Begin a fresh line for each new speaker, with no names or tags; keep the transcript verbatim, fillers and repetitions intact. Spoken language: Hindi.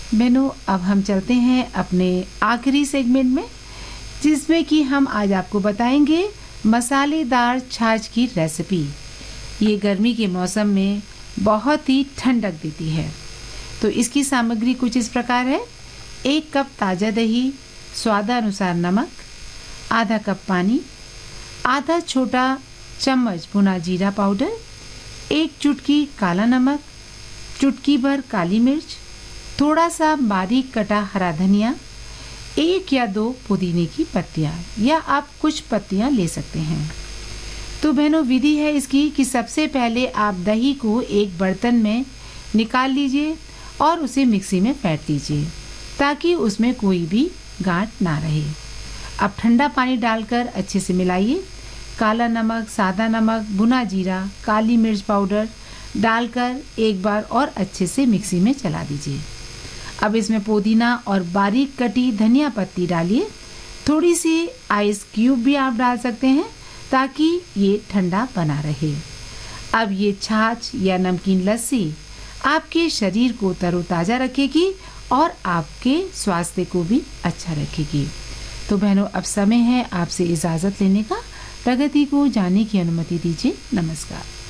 बहनों, अब हम चलते हैं अपने आखिरी सेगमेंट में, जिसमें कि हम आज आपको बताएंगे मसालेदार छाछ की रेसिपी। ये गर्मी के मौसम में बहुत ही ठंडक देती है। तो इसकी सामग्री कुछ इस प्रकार है। एक कप ताज़ा दही, स्वादानुसार नमक, आधा कप पानी, आधा छोटा चम्मच भुना जीरा पाउडर, एक चुटकी काला नमक, चुटकी भर काली मिर्च, थोड़ा सा बारीक कटा हरा धनिया, एक या दो पुदीने की पत्तियां, या आप कुछ पत्तियां ले सकते हैं। तो बहनों, विधि है इसकी कि सबसे पहले आप दही को एक बर्तन में निकाल लीजिए और उसे मिक्सी में फेंट लीजिए ताकि उसमें कोई भी गांठ ना रहे। अब ठंडा पानी डालकर अच्छे से मिलाइए। काला नमक, सादा नमक, भुना जीरा, काली मिर्च पाउडर डालकर एक बार और अच्छे से मिक्सी में चला दीजिए। अब इसमें पुदीना और बारीक कटी धनिया पत्ती डालिए। थोड़ी सी आइस क्यूब भी आप डाल सकते हैं ताकि ये ठंडा बना रहे। अब ये छाछ या नमकीन लस्सी आपके शरीर को तरोताज़ा रखेगी और आपके स्वास्थ्य को भी अच्छा रखेगी। तो बहनों, अब समय है आपसे इजाज़त लेने का। प्रगति को जाने की अनुमति दीजिए। नमस्कार।